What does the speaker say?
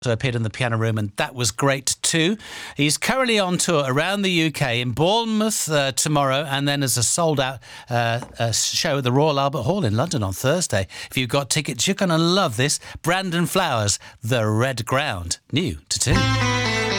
appeared in the Piano Room, and that was great too. He's currently on tour around the UK, in Bournemouth tomorrow, and then as a sold-out show at the Royal Albert Hall in London on Thursday. If you've got tickets, you're going to love this. Brandon Flowers, The Red Ground, new to 2.